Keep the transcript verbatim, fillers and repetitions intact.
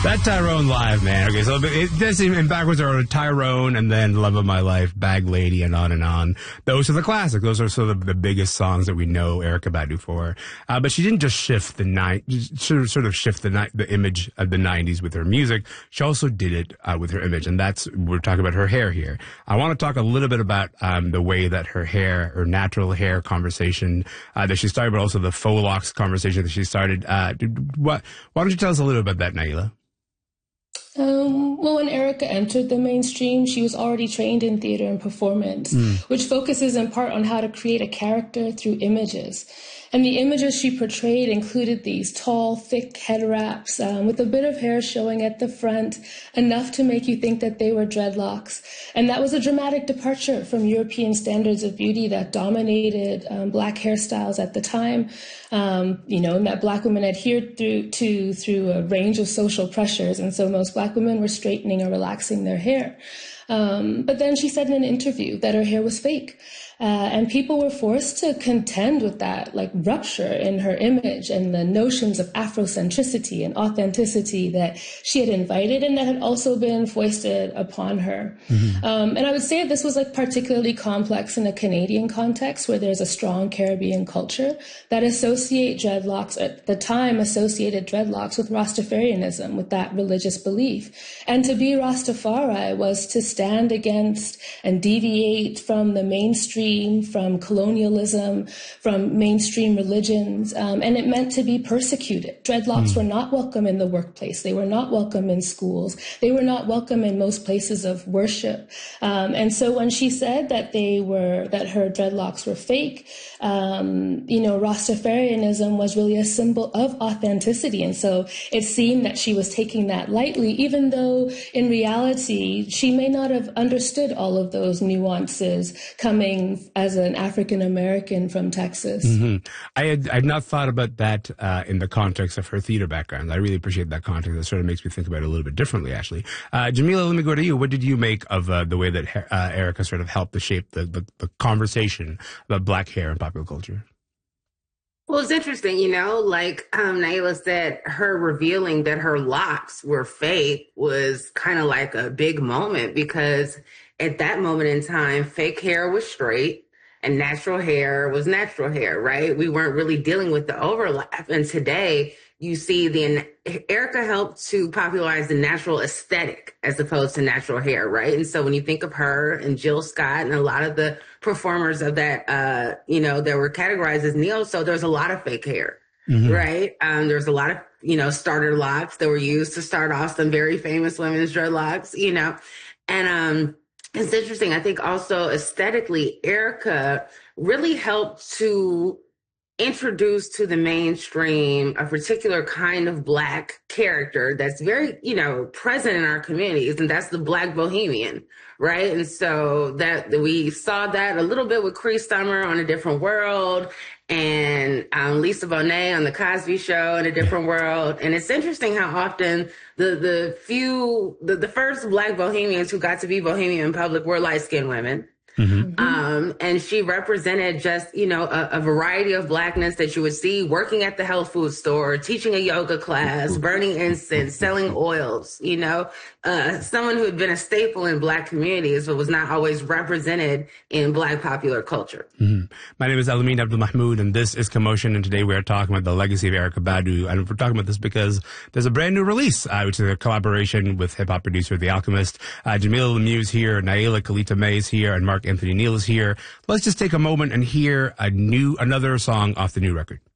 That Tyrone live, man. Okay, so it does seem in backwards are Tyrone and then Love of My Life, Bag Lady, and on and on. Those are the classics. Those are sort of the biggest songs that we know Erykah Badu for. Uh, but she didn't just shift the night, sort of, sort of shift the ni- the image of the nineties with her music. She also did it uh, with her image, and that's we're talking about her hair here. I want to talk a little bit about um, the way that her hair, her natural hair conversation uh, that she started, but also the faux locks conversation that she started. Uh, what? Why don't you tell us a little bit about that, Naila? Um, well, when Erykah entered the mainstream, she was already trained in theater and performance, mm. which focuses in part on how to create a character through images. And the images she portrayed included these tall, thick head wraps um, with a bit of hair showing at the front, enough to make you think that they were dreadlocks. And that was a dramatic departure from European standards of beauty that dominated um, Black hairstyles at the time, um, you know, and that Black women adhered through, to through a range of social pressures. And so most Black women were straightening or relaxing their hair. Um, but then she said in an interview that her hair was fake. Uh, and people were forced to contend with that, like, rupture in her image and the notions of Afrocentricity and authenticity that she had invited and that had also been foisted upon her. Mm-hmm. Um, and I would say this was, like, particularly complex in a Canadian context where there's a strong Caribbean culture that associate dreadlocks, at the time associated dreadlocks with Rastafarianism, with that religious belief. And to be Rastafari was to stand against and deviate from the mainstream, from colonialism, from mainstream religions, um, and it meant to be persecuted. Dreadlocks mm. were not welcome in the workplace. They were not welcome in schools. They were not welcome in most places of worship. Um, and so when she said that they were, that her dreadlocks were fake, um, you know, Rastafarianism was really a symbol of authenticity. And so it seemed that she was taking that lightly, even though in reality, she may not have understood all of those nuances coming as an African-American from Texas. Mm-hmm. I had I had not thought about that uh, in the context of her theater background. I really appreciate that context. It sort of makes me think about it a little bit differently, actually. Uh, Jamila, let me go to you. What did you make of uh, the way that uh, Erykah sort of helped to shape the, the, the conversation about Black hair in popular culture? Well, it's interesting, you know, like um, Naila said, her revealing that her locks were fake was kind of like a big moment because at that moment in time, fake hair was straight and natural hair was natural hair, right? We weren't really dealing with the overlap. And today you see the Erykah helped to popularize the natural aesthetic as opposed to natural hair, right? And so when you think of her and Jill Scott and a lot of the performers of that, uh, you know, that were categorized as neo, so there's a lot of fake hair, mm-hmm. right? Um, there's a lot of, you know, starter locks that were used to start off some very famous women's dreadlocks, you know, and, um, it's interesting. I think also aesthetically, Erykah really helped to introduce to the mainstream a particular kind of Black character that's very, you know, present in our communities, and that's the Black bohemian, right? And so that we saw that a little bit with Cree Summer on A Different World, and um, Lisa Bonet on The Cosby Show in A Different World. And it's interesting how often the the few, the, the first Black bohemians who got to be bohemian in public were light-skinned women. Mm-hmm. Um, and she represented just, you know, a, a variety of Blackness that you would see working at the health food store, teaching a yoga class, burning incense, selling oils, you know, uh, someone who had been a staple in Black communities, but was not always represented in Black popular culture. Mm-hmm. My name is Alameen Abdul Mahmoud, and this is Commotion. And today we are talking about the legacy of Erykah Badu. And we're talking about this because there's a brand new release, uh, which is a collaboration with hip hop producer The Alchemist. Uh, Jamila Lemieux is here, Naila Kalita May is here, and Mark Anthony Neal is here. Let's just take a moment and hear a new, another song off the new record.